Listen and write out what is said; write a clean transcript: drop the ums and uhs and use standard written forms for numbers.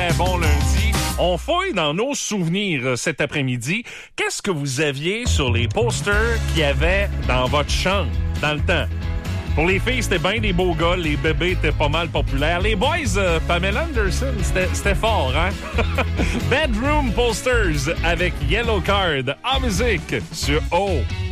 très bon lundi. On fouille dans nos souvenirs cet après-midi. Qu'est-ce que vous aviez sur les posters qu'il y avait dans votre chambre dans le temps? Pour les filles, c'était bien des beaux gars. Les bébés étaient pas mal populaires. Les boys, Pamela Anderson, c'était fort, hein? Bedroom Posters avec Yellow Card en musique sur O.